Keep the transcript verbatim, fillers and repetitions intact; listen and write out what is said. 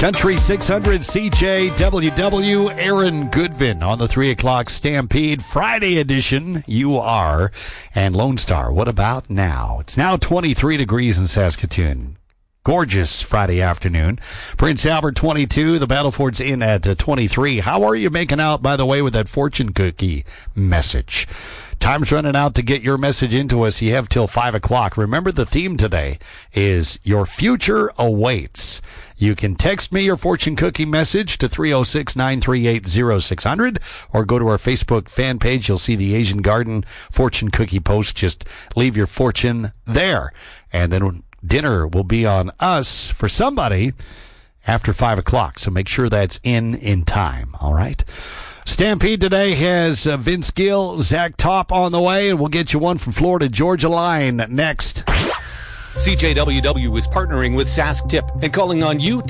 Country six hundred C J W W, Aaron Goodvin on the three o'clock Stampede Friday edition. You are. And Lone Star, what about now? It's now twenty-three degrees in Saskatoon. Gorgeous Friday afternoon. Prince Albert twenty-two, the Battleford's in at uh, twenty-three. How are you making out, by the way, with that fortune cookie message? Time's running out to get your message into us. You have till five o'clock. Remember, the theme today is Your Future Awaits. You can text me your fortune cookie message to three oh six, nine three eight, oh six hundred or go to our Facebook fan page. You'll see the Asian Garden fortune cookie post. Just leave your fortune there. And then dinner will be on us for somebody after five o'clock. So make sure that's in in time. All right. Stampede today has uh, Vince Gill, Zach Top on the way, and we'll get you one from Florida Georgia Line next. C J W W is partnering with Sask Tip and calling on you